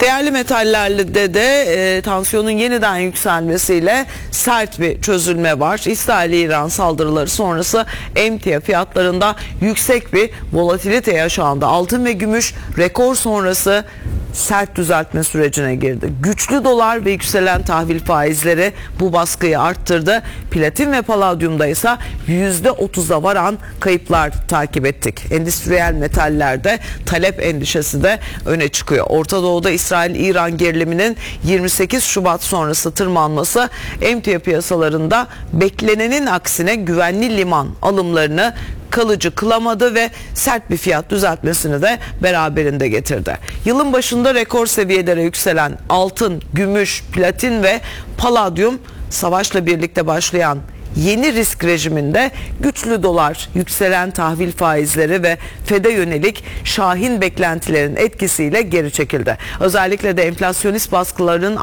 Değerli metallerde de tansiyonun yeniden yükselmesiyle sert bir çözülme var. İsrail-İran saldırıları sonrası emtia fiyatlarında yüksek bir volatilite yaşandı. Altın ve gümüş rekor sonrası sert düzeltme sürecine girdi. Güçlü dolar ve yükselen tahvil faizleri bu baskıyı arttırdı. Platin ve paladyumda ise %30'a varan kayıplar takip ettik. Endüstriyel metallerde talep endişesi de öne çıkıyor. Orta Doğu'da İsrail-İran geriliminin 28 Şubat sonrası tırmanması emtia piyasalarında beklenenin aksine güvenli liman alımlarını kalıcı kılamadı ve sert bir fiyat düzeltmesini de beraberinde getirdi. Yılın başında rekor seviyelere yükselen altın, gümüş, platin ve paladyum savaşla birlikte başlayan yeni risk rejiminde güçlü dolar, yükselen tahvil faizleri ve FED'e yönelik şahin beklentilerin etkisiyle geri çekildi. Özellikle de enflasyonist baskıların